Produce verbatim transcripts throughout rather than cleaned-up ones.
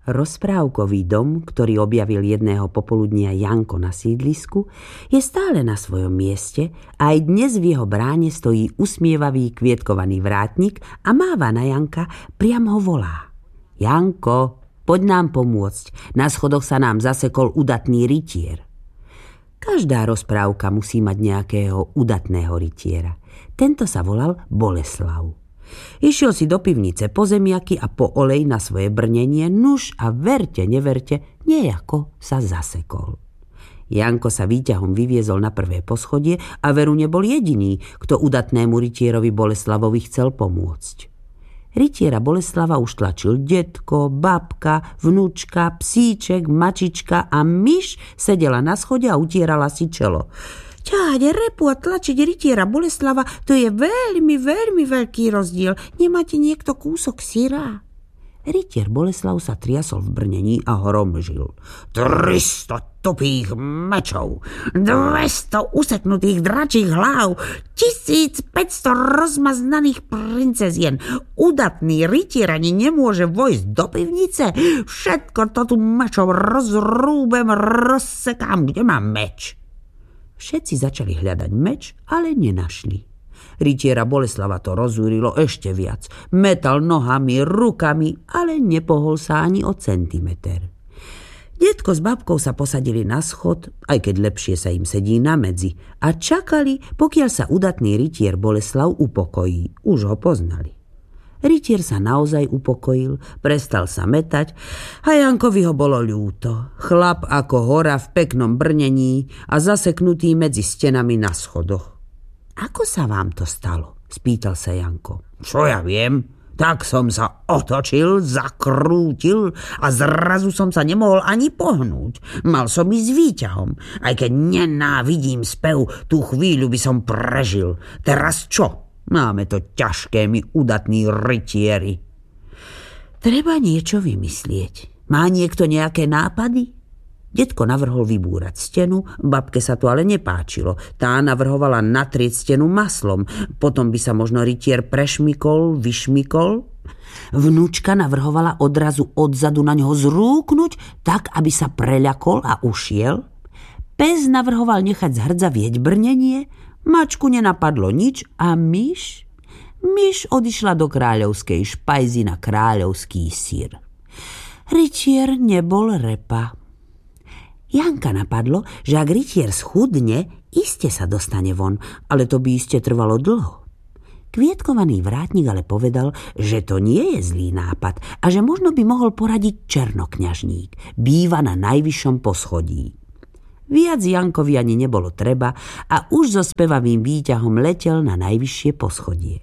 Rozprávkový dom, ktorý objavil jedného popoludnia Janko na sídlisku, je stále na svojom mieste a aj dnes v jeho bráne stojí usmievavý kvietkovaný vrátnik a máva na Janka, priam ho volá. Janko, poď nám pomôcť, na schodoch sa nám zasekol udatný rytier. Každá rozprávka musí mať nejakého udatného rytiera. Tento sa volal Boleslav. Išiel si do pivnice po zemiaky a po olej na svoje brnenie, nuž a verte, neverte, nejako sa zasekol. Janko sa výťahom vyviezol na prvé poschodie a veru nebol jediný, kto udatnému rytierovi Boleslavovi chcel pomôcť. Rytiera Boleslava už tlačil detko, babka, vnúčka, psíček, mačička a myš sedela na schode a utierala si čelo. Ťahať repu a tlačiť rytiera Boleslava, to je veľmi, veľmi veľký rozdiel. Nemáte niekto kúsok syra? Rytier Boleslav sa triasol v brnení a hromžil. Tristo tupých mečov, dvesto useknutých dračích hlav, tisícpäťsto rozmaznaných princezien. Udatný rytier ani nemôže vojsť do pivnice. Všetko to tu mečov rozrúbem, rozsekám, kde mám meč. Všetci začali hľadať meč, ale nenašli. Rytiera Boleslava to rozúrilo ešte viac. Metal nohami, rukami, ale nepohol sa ani o centimeter. Detko s babkou sa posadili na schod, aj keď lepšie sa im sedí na medzi, a čakali, pokiaľ sa udatný rytier Boleslav upokojí. Už ho poznali. Rytier sa naozaj upokojil, prestal sa metať a Jankovi ho bolo ľúto. Chlap ako hora v peknom brnení a zaseknutý medzi stenami na schodoch. Ako sa vám to stalo? Spýtal sa Janko. Čo ja viem? Tak som sa otočil, zakrútil a zrazu som sa nemohol ani pohnúť. Mal som ísť výťahom. Aj keď nenávidím spev, tú chvíľu by som prežil. Teraz čo? Máme to ťažké, my udatní rytieri. Treba niečo vymyslieť. Má niekto nejaké nápady? Detko navrhol vybúrať stenu, babke sa to ale nepáčilo. Tá navrhovala natrieť stenu maslom, potom by sa možno rytier prešmykol, vyšmykol. Vnúčka navrhovala odrazu odzadu na ňoho zrúknuť, tak, aby sa preľakol a ušiel. Pes navrhoval nechať z hrdza vieť brnenie, mačku nenapadlo nič a myš? Myš odišla do kráľovskej špajzy na kráľovský syr. Rytier nebol repa. Janka napadlo, že ak rytier schudne, iste sa dostane von, ale to by iste trvalo dlho. Kvietkovaný vrátnik ale povedal, že to nie je zlý nápad a že možno by mohol poradiť černokňažník. Býva na najvyššom poschodí. Viac Jankovi ani nebolo treba a už so spevavým výťahom letel na najvyššie poschodie.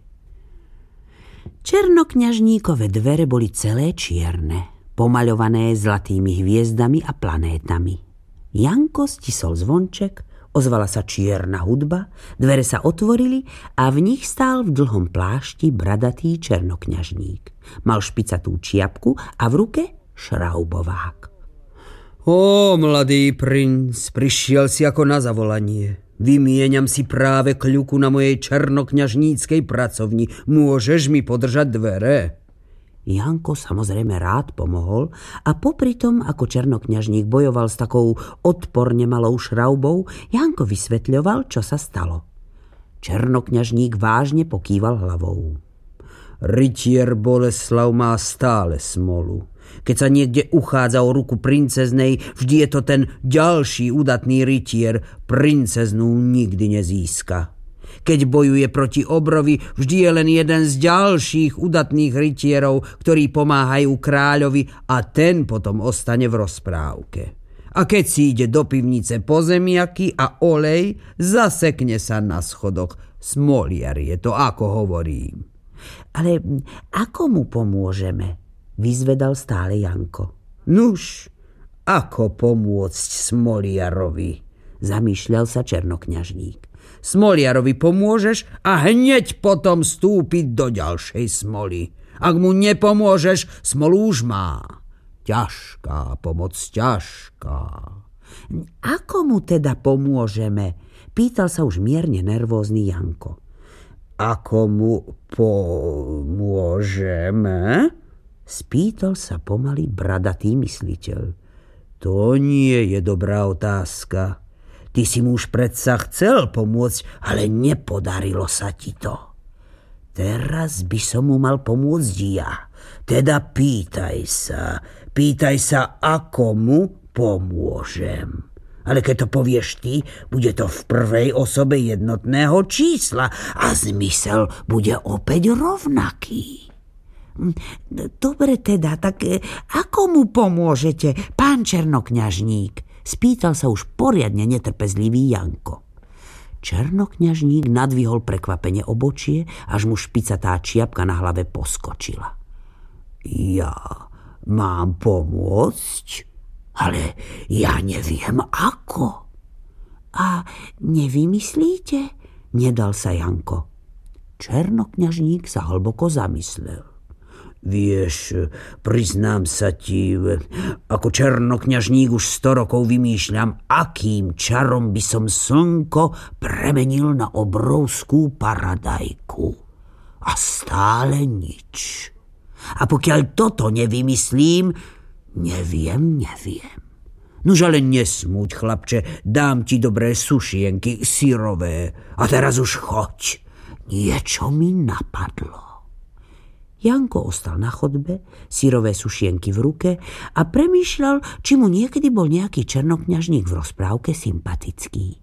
Černokňažníkove dvere boli celé čierne, pomaľované zlatými hviezdami a planétami. Janko stisol zvonček, ozvala sa čierna hudba, dvere sa otvorili a v nich stál v dlhom plášti bradatý černokňažník. Mal špicatú čiapku a v ruke šraubovák. Ó, mladý princ, prišiel si ako na zavolanie. Vymieňam si práve kľuku na mojej černokňažníckej pracovni. Môžeš mi podržať dvere? Janko samozrejme rád pomohol a popri tom, ako černokňažník bojoval s takou odporne malou šraubou, Janko vysvetľoval, čo sa stalo. Černokňažník vážne pokýval hlavou. Rytier Boleslav má stále smolu. Keď sa niekde uchádza o ruku princeznej, vždy je to ten ďalší udatný rytier, princeznú nikdy nezíska. Keď bojuje proti obrovi, vždy je len jeden z ďalších udatných rytierov, ktorí pomáhajú kráľovi a ten potom ostane v rozprávke. A keď si ide do pivnice po zemiaky a olej, zasekne sa na schodoch. Smoliar je to, ako hovorím. Ale ako mu pomôžeme? Vyzvedal stále Janko. Nuž, ako pomôcť smoliarovi? Zamýšľal sa černokňažník. Smoliarovi pomôžeš a hneď potom vstúpiť do ďalšej smoly. Ak mu nepomôžeš, smolu už má. Ťažká pomoc, ťažká. Ako mu teda pomôžeme? Pýtal sa už mierne nervózny Janko. Ako mu pomôžeme? Spýtal sa pomaly bradatý mysliteľ. To nie je dobrá otázka. Ty si mu už predsa chcel pomôcť, ale nepodarilo sa ti to. Teraz by som mu mal pomôcť ja. Teda pýtaj sa, pýtaj sa, ako mu pomôžem. Ale keď to povieš ty, bude to v prvej osobe jednotného čísla a zmysel bude opäť rovnaký. Dobre teda, tak ako mu pomôžete, pán černokňažník? Spýtal sa už poriadne netrpezlivý Janko. Černokňažník nadvihol prekvapene obočie, až mu špicatá čiapka na hlave poskočila. Ja mám pomôcť? Ale ja neviem ako. A nevymyslíte? Nedal sa Janko. Černokňažník sa hlboko zamyslel. Vieš, priznám sa ti, ako černokňažník už sto rokov vymýšľam, akým čarom by som slnko premenil na obrovskú paradajku. A stále nič. A pokiaľ toto nevymyslím, neviem, neviem. Nuž ale nesmúť, chlapče, dám ti dobré sušienky, syrové. A teraz už choď. Niečo mi napadlo. Janko ostal na chodbe, syrové sušienky v ruke a premýšľal, či mu niekedy bol nejaký černokňažník v rozprávke sympatický.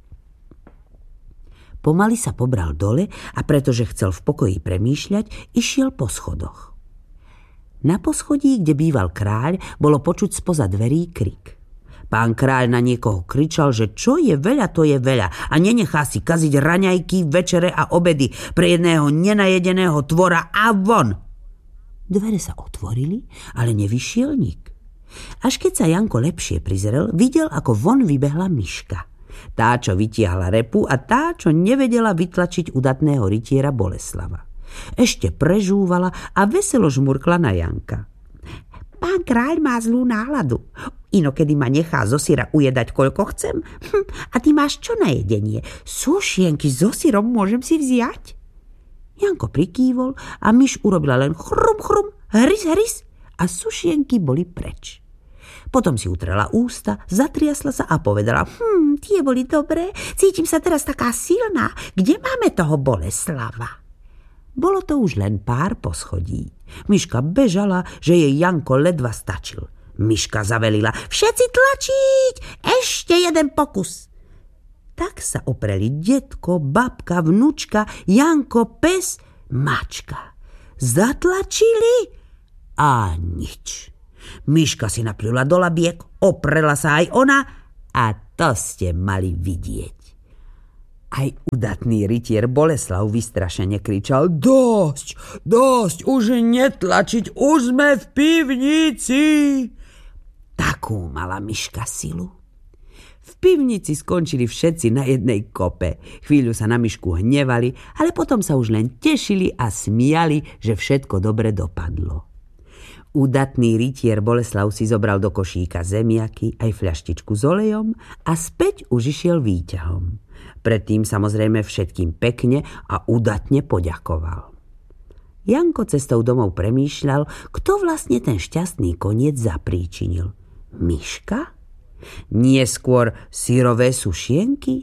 Pomaly sa pobral dole a pretože chcel v pokoji premýšľať, išiel po schodoch. Na poschodí, kde býval kráľ, bolo počuť spoza dverí krik. Pán kráľ na niekoho kričal, že čo je veľa, to je veľa a nenechá si kaziť raňajky, večere a obedy pre jedného nenajedeného tvora a von. Dvere sa otvorili, ale nevyšiel nik. Až keď sa Janko lepšie prizrel, videl, ako von vybehla myška. Tá, čo vytiahla repu a tá, čo nevedela vytlačiť udatného rytiera Boleslava. Ešte prežúvala a veselo žmurkla na Janka. Pán kráľ má zlú náladu. Inokedy ma nechá zo syra ujedať, koľko chcem. Hm, a ty máš čo na jedenie? Sušienky so syrom môžem si vziať? Janko prikývol a myš urobila len chrum, chrum, hryz, hryz a sušienky boli preč. Potom si utrela ústa, zatriasla sa a povedala, hm, tie boli dobré, cítim sa teraz taká silná. Kde máme toho Boleslava? Bolo to už len pár poschodí. Myška bežala, že jej Janko ledva stačil. Myška zavelila, všetci tlačiť, ešte jeden pokus. Tak sa opreli detko, babka, vnučka, Janko, pes, mačka. Zatlačili a nič. Myška si napľula do labiek, oprela sa aj ona a to ste mali vidieť. Aj udatný rytier Boleslav vystrašene kričal, dosť, dosť, už netlačiť, už sme v pivnici. Takú mala myška silu. V pivnici skončili všetci na jednej kope. Chvíľu sa na myšku hnevali, ale potom sa už len tešili a smiali, že všetko dobre dopadlo. Udatný rytier Boleslav si zobral do košíka zemiaky aj fľaštičku s olejom a späť už išiel výťahom. Predtým samozrejme všetkým pekne a udatne poďakoval. Janko cestou domov premýšľal, kto vlastne ten šťastný koniec zapríčinil. Myška? Nie skôr syrové sušienky?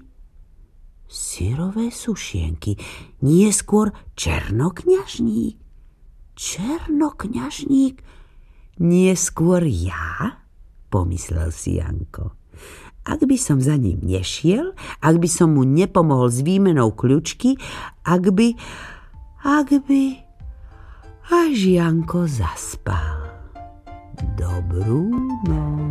Syrové sušienky? Nie skôr černokňažník? Černokňažník? Nie skôr ja? Pomyslel si Janko. Ak by som za ním nešiel, ak by som mu nepomohol s výmenou kľučky, ak by, ak by... Až Janko zaspal. Dobrú noc.